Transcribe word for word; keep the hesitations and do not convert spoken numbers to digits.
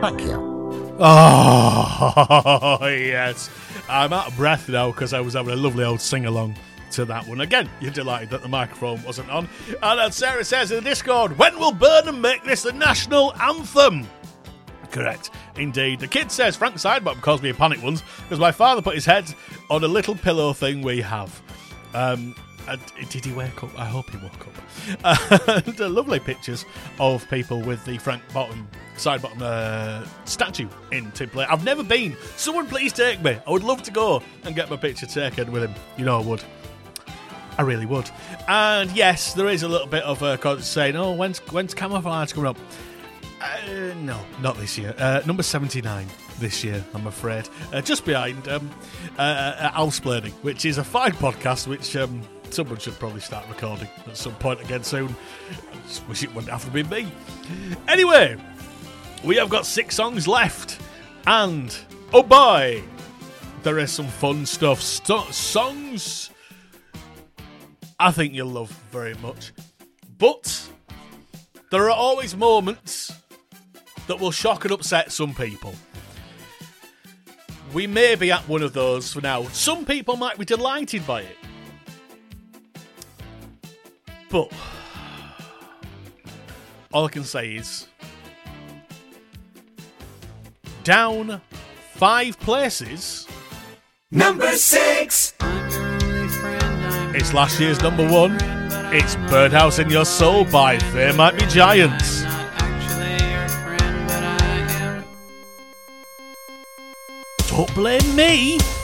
Thank you. Oh, yes. I'm out of breath now because I was having a lovely old sing-along to that one. Again, you're delighted that the microphone wasn't on. And then Sarah says in the Discord, when will Burnham make this the national anthem? Correct, indeed. The kid says, Frank Sidebottom calls me a panic once because my father put his head on a little pillow thing we have. Um, and did he wake up? I hope he woke up. And uh, lovely pictures of people with the Frank Bottom, Sidebottom uh, statue in Tinplate. I've never been. Someone please take me. I would love to go and get my picture taken with him. You know I would. I really would. And yes, there is a little bit of a uh, saying, oh, when's, when's Camouflage coming up? Uh, no, not this year. Uh, number seventy-nine this year, I'm afraid. Uh, just behind um, uh, uh, Alsplaining, which is a fine podcast, which um, someone should probably start recording at some point again soon. I just wish it wouldn't have to be me. Anyway, we have got six songs left. And, oh boy, there is some fun stuff. St- songs I think you'll love very much. But there are always moments that will shock and upset some people. We may be at one of those for now. Some people might be delighted by it. But all I can say is down five places. Number six. It's last year's number one. It's Birdhouse in Your Soul by They Might Be Giants. Don't blame me.